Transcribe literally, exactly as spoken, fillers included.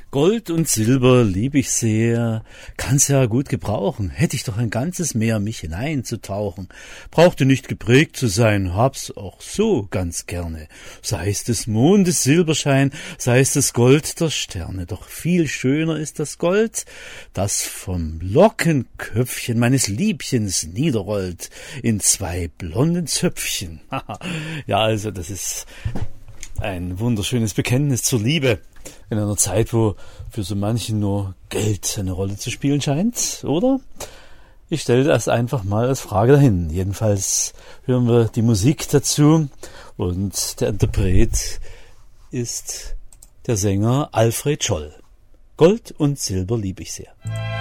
Gold und Silber lieb ich sehr, kann's ja gut gebrauchen, hätt ich doch ein ganzes Meer, mich hineinzutauchen. Brauchte nicht geprägt zu sein, hab's auch so ganz gerne. Sei es des Mondes Silberschein, sei es das Gold der Sterne, doch viel schöner ist das Gold, das vom Lockenköpfchen meines Liebchens niederrollt in zwei blonden Zöpfchen. Ja, also das ist ein wunderschönes Bekenntnis zur Liebe. In einer Zeit, wo für so manchen nur Geld eine Rolle zu spielen scheint, oder? Ich stelle das einfach mal als Frage dahin. Jedenfalls hören wir die Musik dazu und der Interpret ist der Sänger Alfred Scholl. Gold und Silber lieb ich sehr.